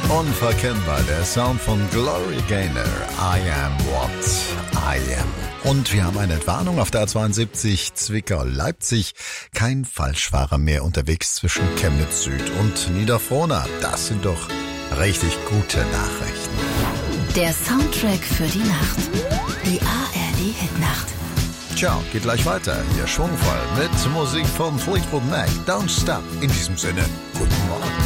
Unverkennbar, der Sound von Gloria Gaynor, I am what I am. Und wir haben eine Entwarnung auf der A72 Zwickau-Leipzig. Kein Falschfahrer mehr unterwegs zwischen Chemnitz Süd und Niederfrohna. Das sind doch richtig gute Nachrichten. Der Soundtrack für die Nacht. Die ARD-Hitnacht. Ciao, geht gleich weiter. Hier schwungvoll mit Musik von Fleetwood Mac. Don't Stop. In diesem Sinne, guten Morgen.